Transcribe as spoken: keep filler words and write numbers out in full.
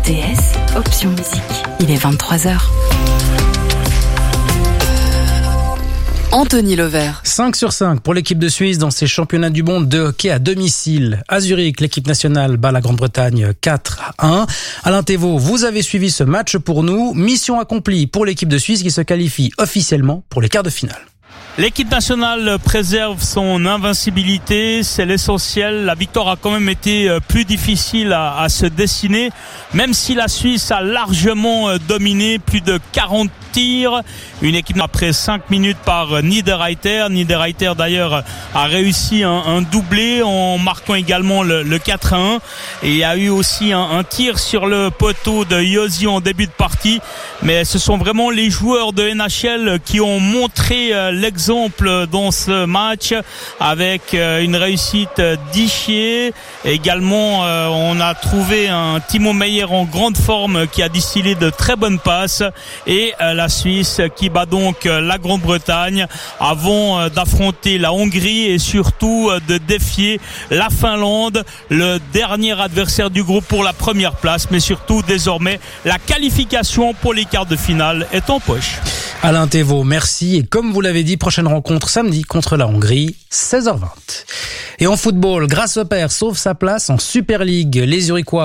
R T S, option musique. Il est vingt-trois heures. Anthony Lovert. cinq sur cinq pour l'équipe de Suisse dans ces championnats du monde de hockey à domicile. À Zurich, l'équipe nationale bat la Grande-Bretagne quatre à un. Alain Thévault, vous avez suivi ce match pour nous. Mission accomplie pour l'équipe de Suisse qui se qualifie officiellement pour les quarts de finale. L'équipe nationale préserve son invincibilité, c'est l'essentiel. La victoire a quand même été plus difficile à, à se dessiner, même si la Suisse a largement dominé, plus de quarante tirs. Une équipe après cinq minutes par Niederreiter. Niederreiter d'ailleurs a réussi un, un doublé en marquant également le, le quatre à un. Et il y a eu aussi un, un tir sur le poteau de Josi en début de partie. Mais ce sont vraiment les joueurs de N H L qui ont montré l'exemple dans ce match avec une réussite d'Ischier. Également, on a trouvé un Timo Meyer en grande forme qui a distillé de très bonnes passes. Et la Suisse qui bat donc la Grande-Bretagne avant d'affronter la Hongrie et surtout de défier la Finlande, le dernier adversaire du groupe pour la première place. Mais surtout, désormais, la qualification pour les quarts de finale est en poche. Alain Thévault, merci. Et comme vous l'avez dit, prochaine rencontre samedi contre la Hongrie, seize heures vingt. Et en football, Grasshopper sauve sa place en Super League. Les Zurichois